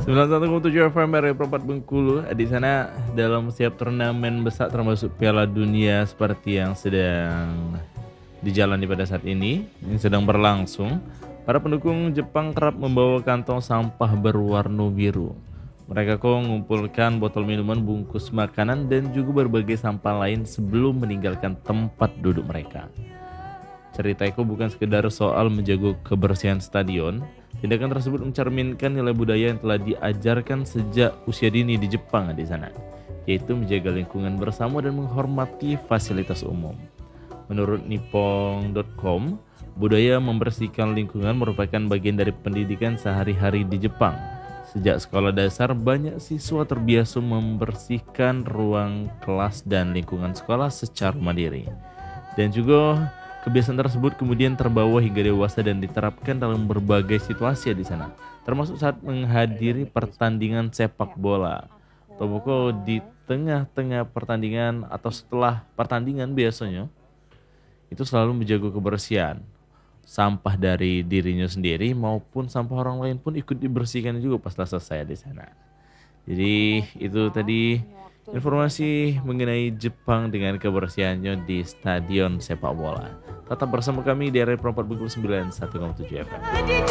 91,7 FM dari Perempat Bengkulu. Di sana dalam setiap turnamen besar termasuk Piala Dunia seperti yang sedang dijalani pada saat ini, yang sedang berlangsung, para pendukung Jepang kerap membawa kantong sampah berwarna biru. Mereka mengumpulkan botol minuman, bungkus makanan, dan juga berbagai sampah lain sebelum meninggalkan tempat duduk mereka. Cerita Eko bukan sekedar soal menjaga kebersihan stadion. Tindakan tersebut mencerminkan nilai budaya yang telah diajarkan sejak usia dini di Jepang di sana, yaitu menjaga lingkungan bersama dan menghormati fasilitas umum. Menurut Nippon.com, budaya membersihkan lingkungan merupakan bagian dari pendidikan sehari-hari di Jepang. Sejak sekolah dasar, banyak siswa terbiasa membersihkan ruang kelas dan lingkungan sekolah secara mandiri. Dan juga kebiasaan tersebut kemudian terbawa hingga dewasa dan diterapkan dalam berbagai situasi di sana, termasuk saat menghadiri pertandingan sepak bola. Toboko di tengah-tengah pertandingan atau setelah pertandingan biasanya itu selalu menjaga kebersihan. Sampah dari dirinya sendiri maupun sampah orang lain pun ikut dibersihkan juga pas selesai di sana. Jadi itu tadi informasi mengenai Jepang dengan kebersihannya di stadion sepak bola. Tetap bersama kami di area Perempat Bengkulu 91,7 FM.